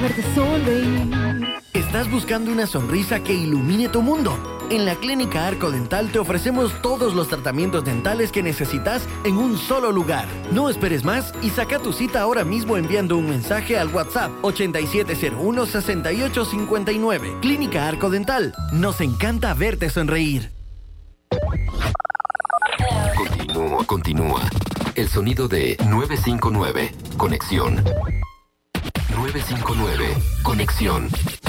Verte sonreír. ¿Estás buscando una sonrisa que ilumine tu mundo? En la Clínica Arco Dental te ofrecemos todos los tratamientos dentales que necesitas en un solo lugar. No esperes más y saca tu cita ahora mismo enviando un mensaje al WhatsApp 8701-6859. Clínica Arco Dental. Nos encanta verte sonreír. Continúa. El sonido de 959. Conexión. 959. Conexión.